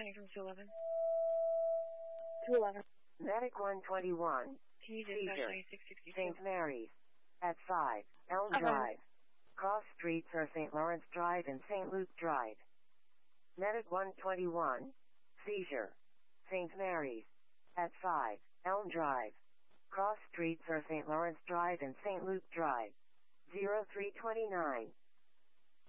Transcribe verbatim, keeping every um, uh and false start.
calling from two eleven. two eleven. Medic one twenty-one. Can you Seizure. dispatch ninety-six sixty-two? Saint Mary's. At five. Elm Okay. Drive. Cross streets are Saint Lawrence Drive and Saint Luke Drive. Medic one twenty-one. Seizure. Saint Mary's. At five. Elm Drive. Cross streets are Saint Lawrence Drive and Saint Luke Drive. zero three two nine.